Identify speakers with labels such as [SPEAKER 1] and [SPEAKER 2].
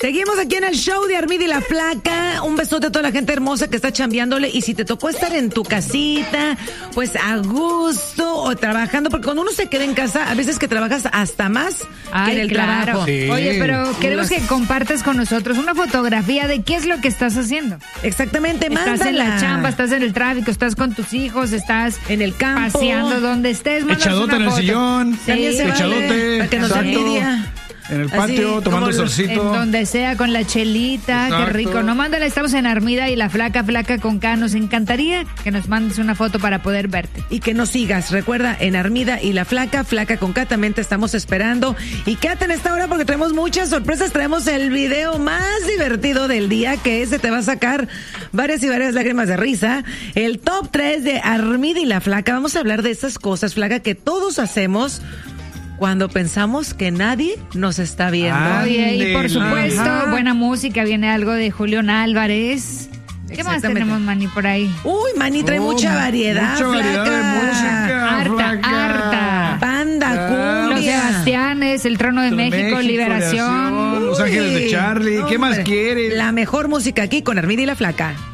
[SPEAKER 1] Seguimos aquí en el show de Armida y la Flaca. Un besote a toda la gente hermosa que está chambeándole. Y si te tocó estar en tu casita, pues a gusto o trabajando, porque cuando uno se queda en casa, a veces que trabajas hasta más que en el trabajo.
[SPEAKER 2] Sí. Oye, pero queremos que compartas con nosotros una fotografía de qué es lo que estás haciendo.
[SPEAKER 1] Exactamente, mándala.
[SPEAKER 2] Estás en la chamba, estás en el tráfico, estás con tus hijos, estás
[SPEAKER 1] en el campo,
[SPEAKER 2] paseando, donde estés.
[SPEAKER 3] Echadote en el sillón.
[SPEAKER 1] Sí.
[SPEAKER 3] Echadote.
[SPEAKER 1] Para que nos envidia.
[SPEAKER 3] En el patio,
[SPEAKER 1] así,
[SPEAKER 3] tomando solcito.
[SPEAKER 2] En donde sea, con la chelita. Exacto. Qué rico. No, mándala, estamos en Armida y la Flaca, Flaca con K. Nos encantaría que nos mandes una foto para poder verte.
[SPEAKER 1] Y que nos sigas. Recuerda, en Armida y la Flaca, Flaca con K, también te estamos esperando. Y quédate en esta hora porque traemos muchas sorpresas. Traemos el video más divertido del día, que ese te va a sacar varias y varias lágrimas de risa. El top 3 de Armida y la Flaca. Vamos a hablar de esas cosas, Flaca, que todos hacemos cuando pensamos que nadie nos está viendo.
[SPEAKER 2] Oye, y por supuesto, buena música, viene algo de Julián Álvarez. ¿Qué más tenemos, Manny, por ahí?
[SPEAKER 1] Uy, Manny trae mucha variedad,
[SPEAKER 3] mucha variedad
[SPEAKER 1] Flaca.
[SPEAKER 3] de música,
[SPEAKER 2] harta.
[SPEAKER 1] Banda, cumbia.
[SPEAKER 2] Los Sebastianes, El Trono de México, Liberación.
[SPEAKER 3] Los Ángeles de Charlie. ¿Qué más quieres?
[SPEAKER 1] La mejor música aquí con Armida y la Flaca.